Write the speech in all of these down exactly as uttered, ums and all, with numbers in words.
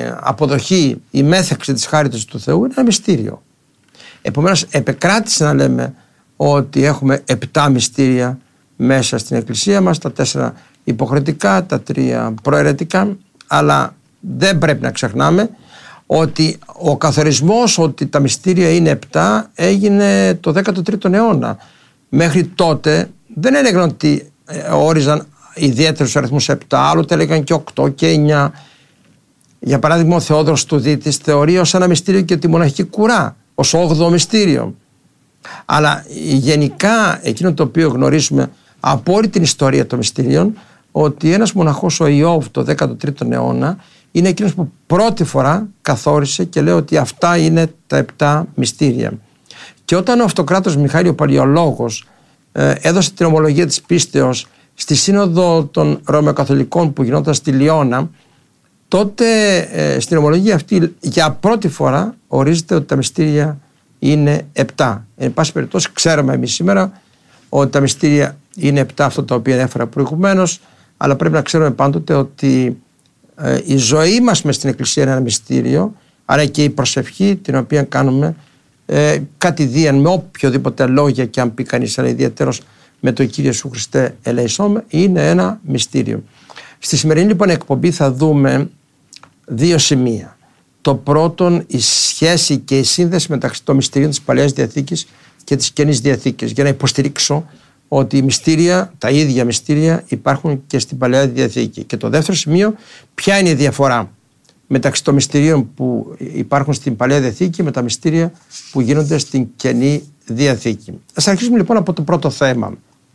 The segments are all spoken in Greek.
αποδοχή, η μέθεξη της χάριτος του Θεού είναι ένα μυστήριο. Επομένως επεκράτησε να λέμε ότι έχουμε επτά μυστήρια μέσα στην Εκκλησία μας, τα τέσσερα υποχρεωτικά, τα τρία προαιρετικά, αλλά δεν πρέπει να ξεχνάμε ότι ο καθορισμός ότι τα μυστήρια είναι επτά έγινε το δέκατο τρίτο αιώνα. Μέχρι τότε δεν έλεγαν ότι όριζαν ιδιαίτερους αριθμούς επτά, άλλοτε έλεγαν και οκτώ και εννιά. Για παράδειγμα, ο Θεόδωρος Τουδίτης θεωρεί ως ένα μυστήριο και τη μοναχική κουρά, ως όγδοο μυστήριο. Αλλά γενικά εκείνο το οποίο γνωρίζουμε από όλη την ιστορία των μυστηρίων, ότι ένας μοναχός, ο Ιώβ, το δέκατο τρίτο αιώνα, είναι εκείνος που πρώτη φορά καθόρισε και λέει ότι αυτά είναι τα επτά μυστήρια. Και όταν ο Αυτοκράτορ Μιχάλη ο Παλαιολόγος ε, έδωσε την ομολογία της πίστεως στη Σύνοδο των Ρωμαιοκαθολικών που γινόταν στη Λιώνα, τότε ε, στην ομολογία αυτή για πρώτη φορά ορίζεται ότι τα μυστήρια είναι επτά. Εν πάση περιπτώσει, ξέρουμε εμείς σήμερα ότι τα μυστήρια είναι επτά, αυτό το οποίο έφερα προηγουμένως, αλλά πρέπει να ξέρουμε πάντοτε ότι ε, η ζωή μας μες στην Εκκλησία είναι ένα μυστήριο, άρα και η προσευχή την οποία κάνουμε ε, κατηδίαν με οποιοδήποτε λόγια και αν πει κανείς, αλλά ιδιαίτερος με το Κύριε Σου Χριστέ ελεησόμε, είναι ένα μυστήριο. Στη σημερινή λοιπόν εκπομπή θα δούμε δύο σημεία. Το πρώτον, η σχέση και η σύνδεση μεταξύ των μυστηρίων της Παλαιάς Διαθήκης και της Καινής Διαθήκης, για να υποστηρίξω ότι οι μυστήρια, τα ίδια μυστήρια υπάρχουν και στην Παλαιά Διαθήκη. Και το δεύτερο σημείο, ποια είναι η διαφορά μεταξύ των μυστηρίων που υπάρχουν στην Παλαιά Διαθήκη με τα μυστήρια που γίνονται στην Καινή Διαθήκη. Ας αρχίσουμε λοιπόν από το πρώτο θέμα.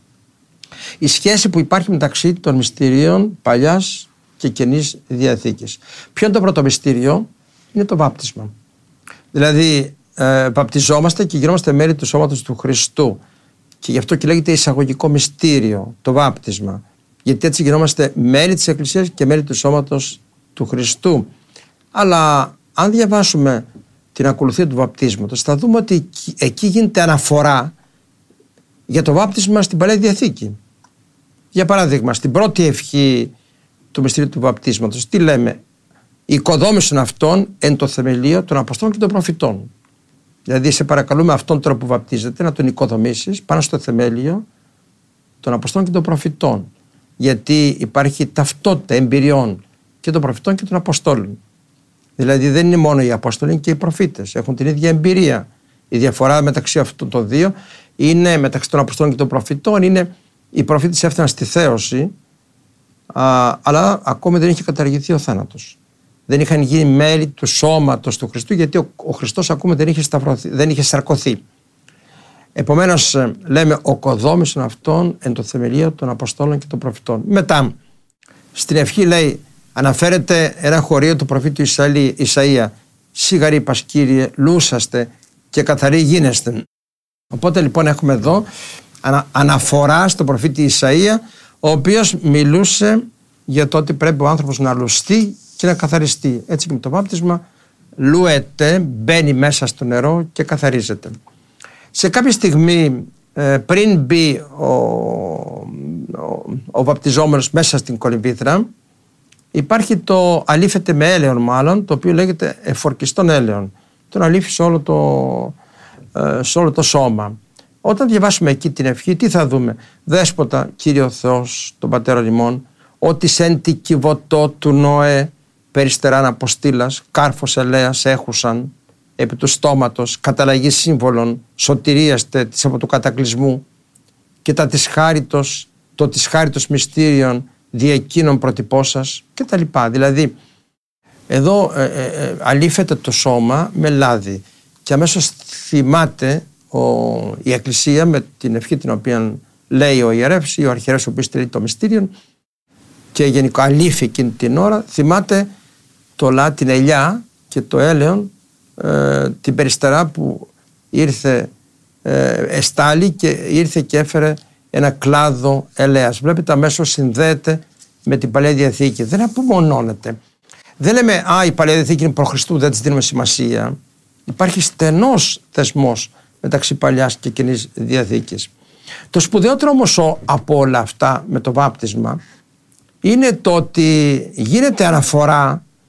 Η σχέση που υπάρχει μεταξύ των μυστηρίων Παλιάς και Καινής Διαθήκης. Ποιο είναι το πρώτο μυστήριο? Είναι το βάπτισμα. Δηλαδή ε, βαπτιζόμαστε και γινόμαστε μέλη του σώματος του Χριστού. Και γι' αυτό και λέγεται εισαγωγικό μυστήριο, το βάπτισμα. Γιατί έτσι γινόμαστε μέλη της Εκκλησίας και μέλη του σώματος του Χριστού. Αλλά αν διαβάσουμε την ακολουθία του βαπτίσματος, θα δούμε ότι εκεί γίνεται αναφορά για το βάπτισμα στην Παλαιά Διαθήκη. Για παράδειγμα, στην πρώτη ευχή του μυστηρίου του βαπτίσματος, τι λέμε? Οικοδόμησον αυτόν εν το θεμελίο των Αποστόλων και των Προφητών. Δηλαδή, σε παρακαλούμε αυτόν τώρα που βαπτίζεται να τον οικοδομήσεις πάνω στο θεμέλιο των Αποστόλων και των Προφητών. Γιατί υπάρχει ταυτότητα εμπειριών και των Προφητών και των Αποστόλων. Δηλαδή, δεν είναι μόνο οι Απόστολοι και οι Προφήτες. Έχουν την ίδια εμπειρία. Η διαφορά μεταξύ αυτών των δύο είναι μεταξύ των Αποστόλων και των Προφητών. Είναι οι Προφήτες έφταναν στη θέωση, α, αλλά ακόμη δεν είχε καταργηθεί ο θάνατος. Δεν είχαν γίνει μέλη του σώματος του Χριστού, γιατί ο, ο Χριστός ακόμη δεν είχε, σταυρωθεί, δεν είχε σαρκωθεί. Επομένως, λέμε οκοδόμησον αυτόν εν το θεμελίο των Αποστόλων και των Προφητών. Μετά, στην ευχή λέει, αναφέρεται ένα χωρίο του προφήτη Ισαΐα. Σιγαρή πας Κύριε, λούσαστε και καθαροί γίνεστε. Οπότε λοιπόν έχουμε εδώ ανα, αναφορά στον προφήτη Ισαΐα, ο οποίος μιλούσε για το ότι πρέπει ο άνθρωπος να λουστεί και να καθαριστεί. Έτσι και με το βάπτισμα λούεται, μπαίνει μέσα στο νερό και καθαρίζεται. Σε κάποια στιγμή πριν μπει ο, ο, ο βαπτιζόμενος μέσα στην κολυμβήθρα, υπάρχει το αλήφεται με έλαιον μάλλον, το οποίο λέγεται εφορκιστόν έλαιον. Τον αλήφει σε όλο το, σε όλο το σώμα. Όταν διαβάσουμε εκεί την ευχή, τι θα δούμε? Δέσποτα Κύριε ο Θεός, τον Πατέρα ημών, ότι σεν τη κυβωτό του Νόε περιστεράν αποστήλας, κάρφος ελέας έχουσαν επί του στόματος, καταλλαγή σύμβολων, σωτηρίαστε της από του κατακλυσμού και τα της χάριτος, το της χάριτος μυστήριων δι' εκείνων προτυπώσας και τα λοιπά. Δηλαδή, εδώ ε, ε, αλήφεται το σώμα με λάδι και αμέσως θυμάται ο, η Εκκλησία με την ευχή την οποία λέει ο ιερεύς ή ο αρχιερέας ο οποίος στηρεί το μυστήριο και γενικά αλήφει εκείνη την ώρα, θυμάται το λάδι, την ελιά και το έλαιον, ε, την περιστερά που ήρθε ε, εστάλη και ήρθε και έφερε ένα κλάδο ελέας. Βλέπετε αμέσως συνδέεται με την Παλαιά Διαθήκη. Δεν απομονώνεται. Δεν λέμε «Α, η Παλαιά Διαθήκη είναι προ Χριστού, δεν της δίνουμε σημασία». Υπάρχει στενός θεσμός μεταξύ Παλιάς και Καινής Διαθήκης. Το σπουδαιότερο όμως από όλα αυτά με το βάπτισμα είναι το ότι γίνεται αναφορά